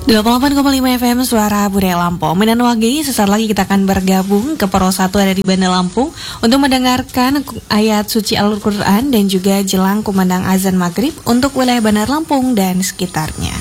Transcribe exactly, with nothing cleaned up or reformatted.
delapan puluh delapan koma lima F M Suara Budaya Lampung. Medan Wage, sesaat lagi kita akan bergabung ke Poro satu ada di Bandar Lampung untuk mendengarkan ayat suci Al-Quran dan juga jelang kumandang azan maghrib untuk wilayah Bandar Lampung dan sekitarnya.